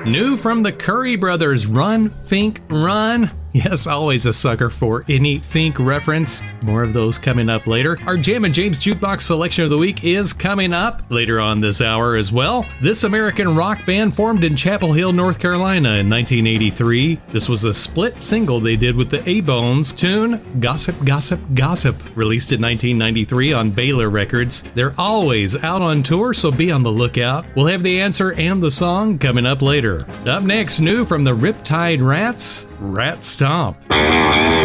New from the Curry Brothers, Run, Fink, Run. Yes, always a sucker for any Fink reference. More of those coming up later. Our Jam & James Jukebox Selection of the Week is coming up later on this hour as well. This American rock band formed in Chapel Hill, North Carolina in 1983. This was a split single they did with the A-Bones tune, Gossip, Gossip, Gossip, released in 1993 on Baylor Records. They're always out on tour, so be on the lookout. We'll have the answer and the song coming up later. Up next, new from the Riptide Rats, Rat Stomp.